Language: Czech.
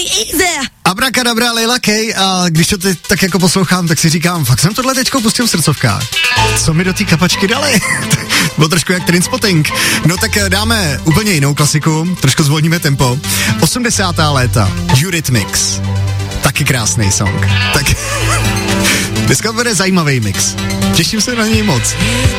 easy. Abracadabra, Leila Kay, a když to teď tak jako poslouchám, tak si říkám, fakt jsem tohle teďko pustil v srdcovkách. Co mi do té kapačky dali? Bylo trošku jak Trainspotting. No tak dáme úplně jinou klasiku, trošku zvolníme tempo. 80. léta, Eurythmics. Taky krásný song. Tak dneska bude zajímavý mix. Těším se na něj moc.